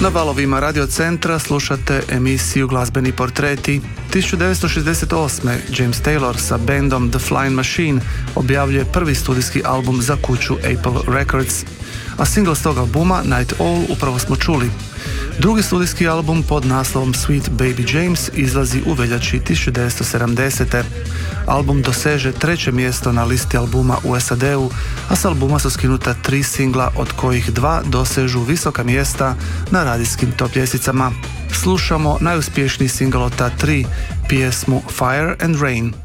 Na valovima Radio Centra slušate emisiju Glazbeni portreti. 1968. James Taylor sa bandom The Flying Machine objavljuje prvi studijski album za kuću Apple Records, a single s tog albuma Night Owl upravo smo čuli. Drugi studijski album pod naslovom Sweet Baby James izlazi u veljači 1970. Album doseže 3. mjesto na listi albuma u SAD-u, a s albuma su skinuta 3 singla, od kojih 2 dosežu visoka mjesta na radijskim top ljestvicama. Slušamo najuspješniji singl od ta 3, pjesmu Fire and Rain.